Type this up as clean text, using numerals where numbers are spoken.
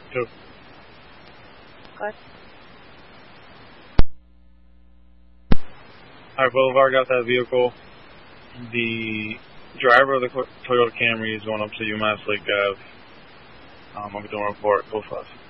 Two. Good. Alright, Boulevard got that vehicle. The driver of the Toyota Camry is going up to UMass Lake Ave. I'll be doing a report. Go fast.